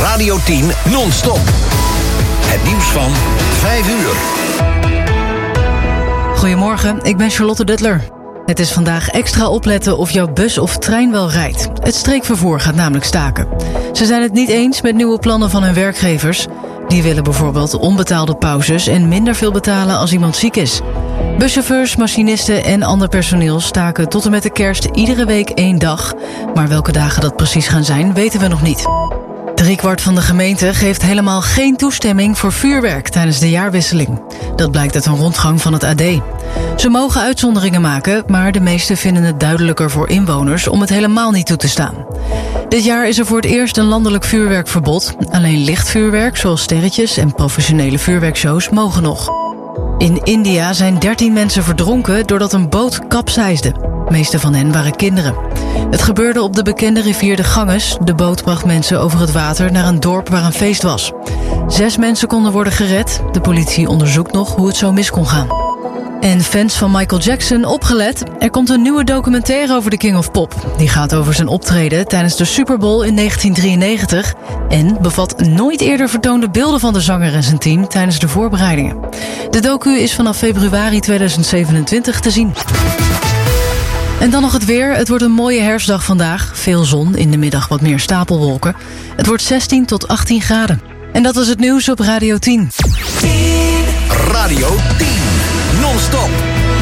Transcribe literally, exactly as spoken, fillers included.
Radio tien non-stop. Het nieuws van vijf uur. Goedemorgen, ik ben Charlotte Duttler. Het is vandaag extra opletten of jouw bus of trein wel rijdt. Het streekvervoer gaat namelijk staken. Ze zijn het niet eens met nieuwe plannen van hun werkgevers. Die willen bijvoorbeeld onbetaalde pauzes en minder veel betalen als iemand ziek is. Buschauffeurs, machinisten en ander personeel staken tot en met de kerst iedere week één dag. Maar welke dagen dat precies gaan zijn, weten we nog niet. Driekwart van de gemeente geeft helemaal geen toestemming voor vuurwerk tijdens de jaarwisseling. Dat blijkt uit een rondgang van het A D. Ze mogen uitzonderingen maken, maar de meesten vinden het duidelijker voor inwoners om het helemaal niet toe te staan. Dit jaar is er voor het eerst een landelijk vuurwerkverbod. Alleen licht vuurwerk, zoals sterretjes en professionele vuurwerkshows, mogen nog. In India zijn dertien mensen verdronken doordat een boot kapseisde. De meeste van hen waren kinderen. Het gebeurde op de bekende rivier de Ganges. De boot bracht mensen over het water naar een dorp waar een feest was. Zes mensen konden worden gered. De politie onderzoekt nog hoe het zo mis kon gaan. En fans van Michael Jackson, opgelet. Er komt een nieuwe documentaire over de King of Pop. Die gaat over zijn optreden tijdens de Super Bowl in negentien drieënnegentig... en bevat nooit eerder vertoonde beelden van de zanger en zijn team tijdens de voorbereidingen. De docu is vanaf februari tweeduizend zevenentwintig te zien. En dan nog het weer. Het wordt een mooie herfstdag vandaag. Veel zon, in de middag wat meer stapelwolken. Het wordt zestien tot achttien graden. En dat was het nieuws op Radio tien. Radio tien. Non-stop.